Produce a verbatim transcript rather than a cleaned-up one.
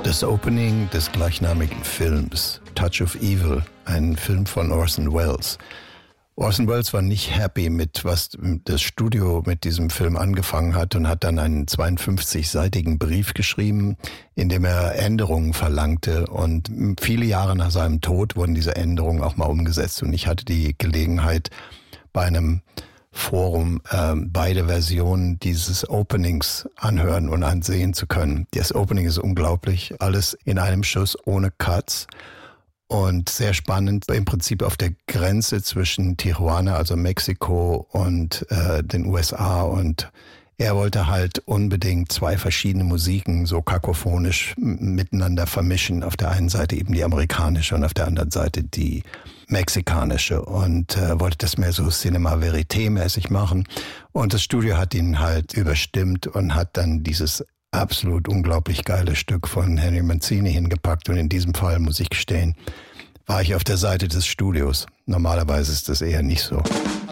Das Opening des gleichnamigen Films Touch of Evil, ein Film von Orson Welles. Orson Welles war nicht happy mit, was das Studio mit diesem Film angefangen hat und hat dann einen zweiundfünfzig-seitigen Brief geschrieben, in dem er Änderungen verlangte. Und viele Jahre nach seinem Tod wurden diese Änderungen auch mal umgesetzt. Und ich hatte die Gelegenheit, bei einem Forum äh, beide Versionen dieses Openings anhören und ansehen zu können. Das Opening ist unglaublich, alles in einem Schuss, ohne Cuts. Und sehr spannend, im Prinzip auf der Grenze zwischen Tijuana, also Mexiko, und äh, den U S A. Und er wollte halt unbedingt zwei verschiedene Musiken so kakophonisch m- miteinander vermischen. Auf der einen Seite eben die amerikanische und auf der anderen Seite die mexikanische. Und äh, wollte das mehr so Cinema Verité-mäßig machen. Und das Studio hat ihn halt überstimmt und hat dann dieses absolut unglaublich geile Stück von Henry Mancini hingepackt. Und in diesem Fall, muss ich gestehen, war ich auf der Seite des Studios. Normalerweise ist das eher nicht so.